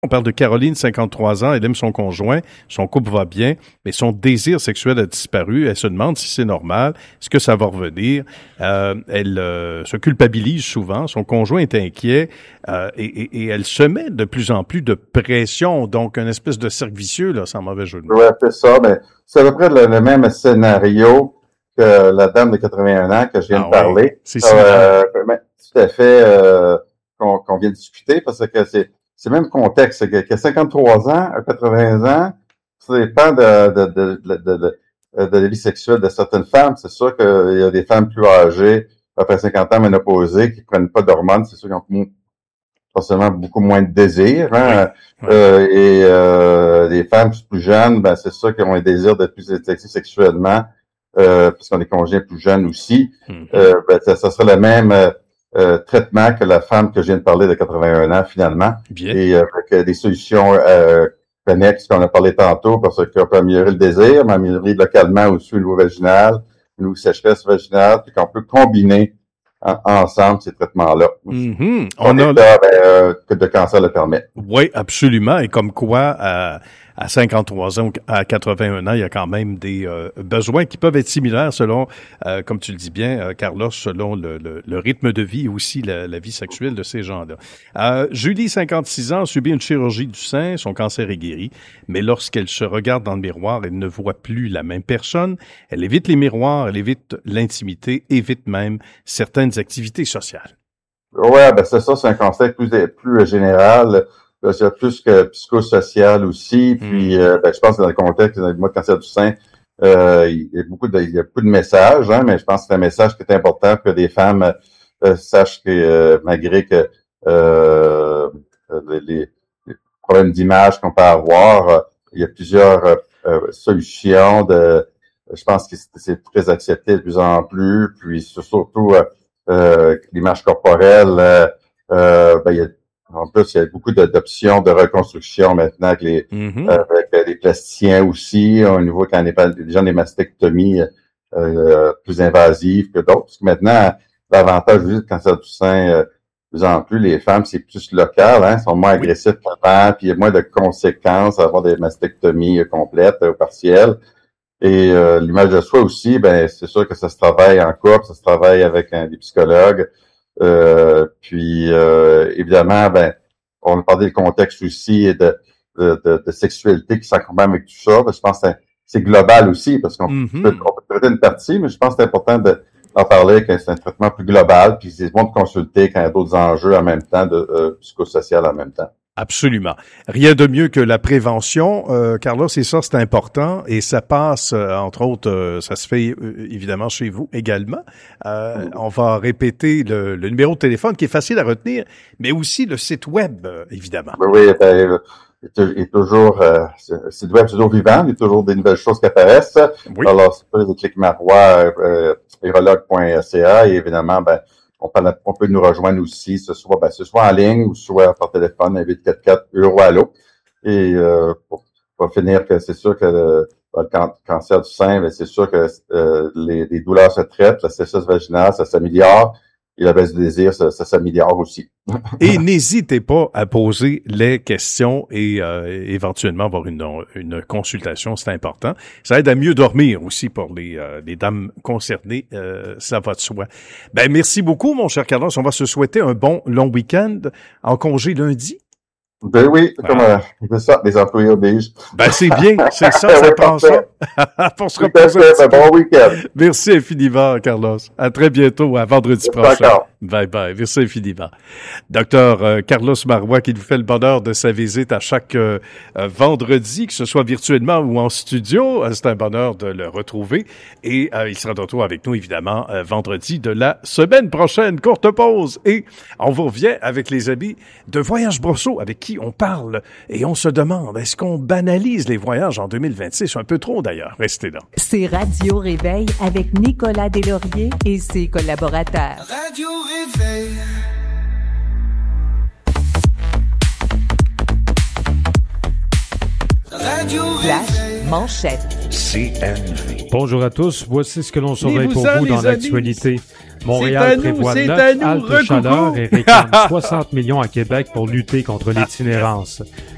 On parle de Caroline, 53 ans, elle aime son conjoint, son couple va bien, mais son désir sexuel a disparu. Elle se demande si c'est normal, est-ce que ça va revenir. Elle se culpabilise souvent, son conjoint est inquiet et elle se met de plus en plus de pression, donc une espèce de cercle vicieux, là, sans mauvais jeu de mots. Ouais, c'est ça, mais c'est à peu près le même scénario que la dame de 81 ans que je viens de parler. Ouais, c'est ça. Tout à fait qu'on vient de discuter, parce que c'est le même contexte, que 53 ans, à 80 ans, ça dépend de la vie sexuelle de certaines femmes. C'est sûr qu'il y a des femmes plus âgées, après 50 ans, ménopausées, qui prennent pas d'hormones. C'est sûr qu'ils ont forcément beaucoup moins de désir. Hein? Les femmes plus jeunes, ben c'est sûr qu'ils ont un désir d'être plus sexy sexuellement, parce qu'on est conjoints plus jeunes aussi. Ça serait le même traitement que la femme que je viens de parler de 81 ans, finalement. Bien. Et avec des solutions connexes qu'on a parlé tantôt, parce qu'on peut améliorer le désir, mais améliorer localement aussi le niveau vaginal, le niveau sécheresse vaginale, puis qu'on peut combiner ensemble ces traitements-là. On a que de cancer le permet. Oui, absolument. Et comme quoi, à 53 ans, à 81 ans, il y a quand même des besoins qui peuvent être similaires selon, comme tu le dis bien, Carlos, selon le rythme de vie et aussi la vie sexuelle de ces gens-là. Julie, 56 ans, a subi une chirurgie du sein, son cancer est guéri, mais lorsqu'elle se regarde dans le miroir, elle ne voit plus la même personne. Elle évite les miroirs, elle évite l'intimité, évite même certaines activités sociales. Ouais, ben c'est ça, c'est un cancer plus général. C'est plus que psychosocial aussi. Puis je pense que dans le contexte du cancer du sein, il y a beaucoup de messages, hein, mais je pense que c'est un message qui est important que des femmes sachent que malgré que les problèmes d'image qu'on peut avoir, il y a plusieurs solutions je pense que c'est très accepté de plus en plus. Puis surtout l'image corporelle, en plus, il y a beaucoup d'options de reconstruction maintenant avec les plasticiens aussi, au niveau quand les gens des mastectomies plus invasives que d'autres. Parce que maintenant, l'avantage du cancer du sein, de plus en plus, les femmes, c'est plus local, hein, sont moins agressifs qu'avant, puis il y a moins de conséquences à avoir des mastectomies complètes ou partielles. Et l'image de soi aussi, ben c'est sûr que ça se travaille en couple, ça se travaille avec des psychologues. Évidemment, ben, on a parlé du contexte aussi et de sexualité qui s'accompagne avec tout ça. Je pense que c'est global aussi, parce qu'on peut traiter une partie, mais je pense que c'est important d'en parler, que c'est un traitement plus global, puis c'est bon de consulter quand il y a d'autres enjeux en même temps, psychosocial en même temps. Absolument. Rien de mieux que la prévention, Carlos, et ça, c'est important. Et ça passe, entre autres, ça se fait évidemment chez vous également. On va répéter le numéro de téléphone qui est facile à retenir, mais aussi le site web, évidemment. Oui, il est toujours, le site web est toujours vivant, il y a toujours des nouvelles choses qui apparaissent. Oui. Alors, c'est pas les clics Marois, urologue.ca, et évidemment, ben, on peut nous rejoindre aussi, ce soit en ligne ou soit par téléphone, 844-EURO-ALLO. Et pour finir, que c'est sûr que le cancer du sein, ben, c'est sûr que les douleurs se traitent, la sécheresse vaginale, ça s'améliore, et la baisse du désir, ça s'améliore aussi. Et n'hésitez pas à poser les questions et éventuellement avoir une consultation, c'est important. Ça aide à mieux dormir aussi pour les dames concernées, ça va de soi. Ben merci beaucoup, mon cher Carlos. On va se souhaiter un bon long week-end en congé lundi. Ben oui, c'est ça, les employés obligent. Ben c'est bien, c'est ça, ça prend ça. Pour se reposer un bon week-end. Merci infiniment, Carlos. À très bientôt, à vendredi prochain. Bye bye. Merci infiniment. Docteur Carlos Marois qui nous fait le bonheur de sa visite à chaque vendredi, que ce soit virtuellement ou en studio. C'est un bonheur de le retrouver. Et il sera de retour avec nous, évidemment, vendredi de la semaine prochaine. Courte pause. Et on vous revient avec les amis de Voyage Brosseau, avec qui on parle et on se demande, est-ce qu'on banalise les voyages en 2026? Un peu trop, d'ailleurs. Restez là. C'est Radio Réveil avec Nicolas Deslauriers et ses collaborateurs. Radio Réveil. Radio Réveil. Manchette. CNV. Bonjour à tous. Voici ce que l'on surveille pour vous dans l'actualité. Montréal prévoit 9 haltes chaleur et réclame 60 millions à Québec pour lutter contre l'itinérance.